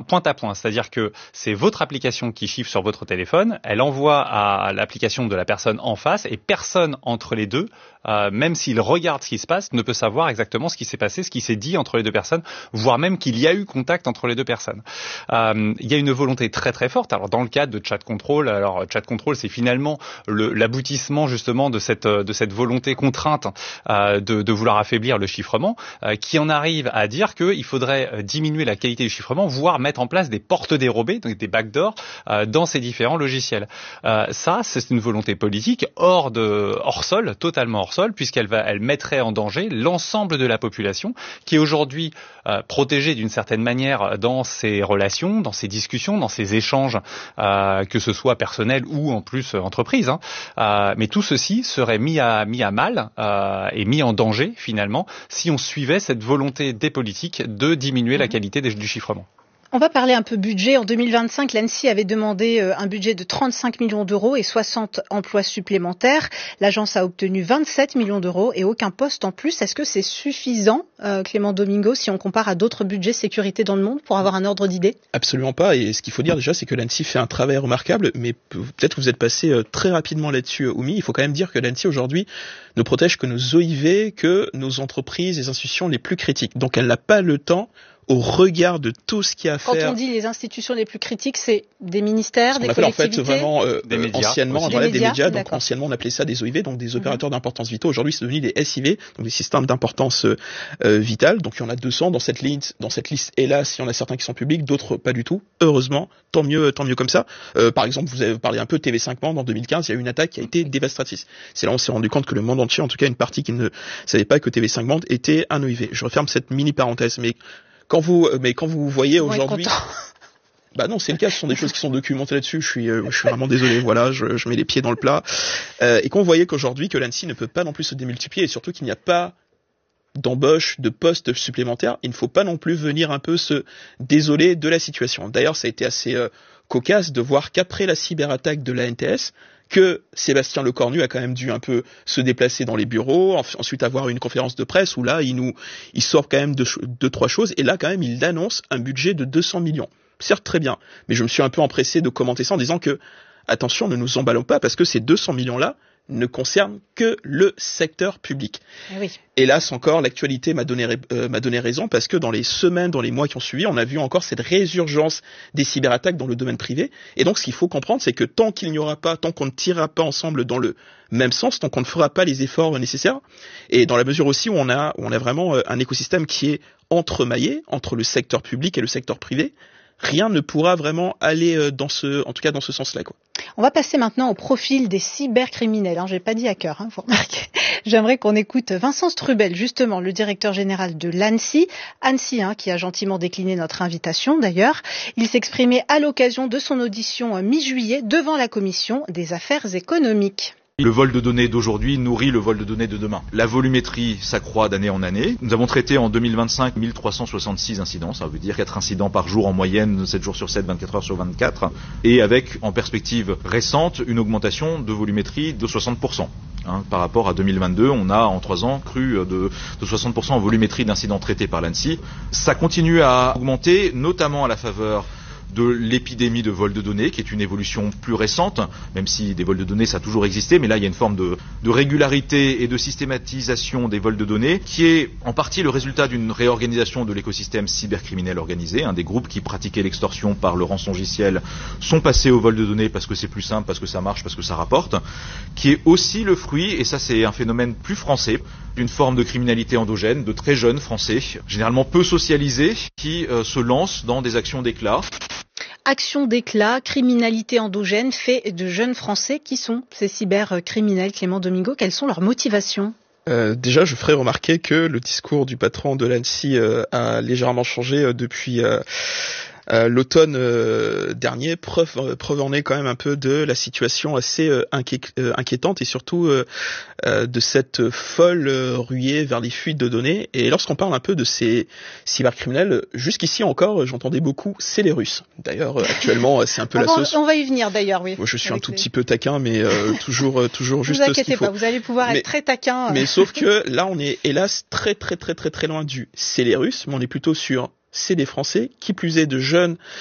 point à point, c'est-à-dire que c'est votre application qui chiffre sur votre téléphone, elle envoie à l'application de la personne en face et personne entre les deux, même s'il regarde ce qui se passe, ne peut savoir exactement ce qui s'est passé, ce qui s'est dit entre les deux personnes, voire même qu'il y a eu contact entre les deux personnes. Il y a une volonté très très forte. Alors dans le cadre de Chat Control, alors Chat Control c'est finalement l'aboutissement justement de cette volonté contrainte de vouloir affaiblir le chiffrement, qui en arrive à dire qu'il faudrait diminuer la qualité du chiffrement, voire mettre en place des portes dérobées, donc des backdoors, dans ces différents logiciels. Ça, c'est une volonté politique hors sol, totalement hors sol, puisqu'elle mettrait en danger l'ensemble de la population qui est aujourd'hui protégée d'une certaine manière dans ses relations, dans ses discussions, dans ses échanges, que ce soit personnel ou en plus entreprise. Mais tout ceci serait mis à mal et mis en danger finalement si on suivait cette volonté des politiques de diminuer la qualité du chiffrement. On va parler un peu budget. En 2025, l'ANSSI avait demandé un budget de 35 millions d'euros et 60 emplois supplémentaires. L'agence a obtenu 27 millions d'euros et aucun poste en plus. Est-ce que c'est suffisant, Clément Domingo, si on compare à d'autres budgets sécurité dans le monde, pour avoir un ordre d'idée ? Absolument pas. Et ce qu'il faut dire déjà, c'est que l'ANSSI fait un travail remarquable, mais peut-être que vous êtes passé très rapidement là-dessus, Oumi. Il faut quand même dire que l'ANSSI aujourd'hui ne protège que nos OIV, que nos entreprises, les institutions les plus critiques. Donc elle n'a pas le temps, au regard de tout ce qu'il y a à faire. Quand on dit les institutions les plus critiques, c'est des ministères, des collectivités, en fait vraiment des médias, anciennement des médias. Donc anciennement on appelait ça des OIV, donc des opérateurs d'importance vitale. Aujourd'hui c'est devenu des SIV, donc des systèmes d'importance vitale. Donc il y en a 200 dans cette liste. Hélas, il y en a certains qui sont publics, d'autres pas du tout. Heureusement, tant mieux comme ça. Par exemple, vous avez parlé un peu de TV5 Monde en 2015, il y a eu une attaque qui a été dévastatrice. C'est là où on s'est rendu compte que le monde entier, en tout cas une partie qui ne savait pas que TV5 Monde était un OIV. Je referme cette mini parenthèse, mais quand vous voyez aujourd'hui, bah non, c'est le cas. Ce sont des choses qui sont documentées là-dessus. Je suis vraiment désolé. Voilà, je mets les pieds dans le plat. Et quand vous voyez qu'aujourd'hui que l'ANSSI ne peut pas non plus se démultiplier et surtout qu'il n'y a pas d'embauche, de postes supplémentaires, il ne faut pas non plus venir un peu se désoler de la situation. D'ailleurs, ça a été assez cocasse de voir qu'après la cyberattaque de la NTS, que Sébastien Lecornu a quand même dû un peu se déplacer dans les bureaux, ensuite avoir une conférence de presse où là, il sort quand même deux, trois choses, et là, quand même, il annonce un budget de 200 millions. Certes, très bien, mais je me suis un peu empressé de commenter ça en disant que, attention, ne nous emballons pas, parce que ces 200 millions-là ne concernent que le secteur public. Oui. Hélas, encore, l'actualité m'a donné raison, parce que dans les semaines, dans les mois qui ont suivi, on a vu encore cette résurgence des cyberattaques dans le domaine privé. Et donc, ce qu'il faut comprendre, c'est que tant qu'on ne tirera pas ensemble dans le même sens, tant qu'on ne fera pas les efforts nécessaires, et dans la mesure aussi où on a vraiment un écosystème qui est entremaillé entre le secteur public et le secteur privé, rien ne pourra vraiment aller dans ce sens-là, quoi. On va passer maintenant au profil des cybercriminels. J'ai pas dit hacker, vous remarquez. J'aimerais qu'on écoute Vincent Strubel, justement, le directeur général de l'ANSSI, qui a gentiment décliné notre invitation d'ailleurs. Il s'exprimait à l'occasion de son audition mi-juillet devant la commission des affaires économiques. Le vol de données d'aujourd'hui nourrit le vol de données de demain. La volumétrie s'accroît d'année en année. Nous avons traité en 2025 1366 incidents, ça veut dire 4 incidents par jour en moyenne, 7 jours sur 7, 24 heures sur 24, et avec, en perspective récente, une augmentation de volumétrie de 60%. Par rapport à 2022, on a en 3 ans cru de 60% en volumétrie d'incidents traités par l'ANSSI. Ça continue à augmenter, notamment à la faveur de l'épidémie de vol de données, qui est une évolution plus récente, même si des vols de données ça a toujours existé, mais là il y a une forme de régularité et de systématisation des vols de données, qui est en partie le résultat d'une réorganisation de l'écosystème cybercriminel organisé. Des groupes qui pratiquaient l'extorsion par le rançongiciel sont passés au vol de données parce que c'est plus simple, parce que ça marche, parce que ça rapporte, qui est aussi le fruit, et ça c'est un phénomène plus français, d'une forme de criminalité endogène, de très jeunes Français, généralement peu socialisés, qui se lancent dans des actions d'éclat. Action d'éclat, criminalité endogène, fait de jeunes Français. Qui sont ces cybercriminels, Clément Domingo? Quelles sont leurs motivations? Déjà, je ferai remarquer que le discours du patron de l'ANSSI a légèrement changé depuis l'automne dernier, preuve en est quand même un peu de la situation assez inquiétante et surtout de cette folle ruée vers les fuites de données. Et lorsqu'on parle un peu de ces cybercriminels, jusqu'ici encore, j'entendais beaucoup, c'est les Russes. D'ailleurs, actuellement, c'est un peu la sauce. On va y venir d'ailleurs, oui. Moi, je suis un tout petit peu taquin, mais toujours juste ce qu'il faut. Ne vous inquiétez pas, vous allez pouvoir être très taquin. Mais sauf que là, on est hélas très loin du c'est les Russes, mais on est plutôt sur c'est des Français, qui plus est de jeunes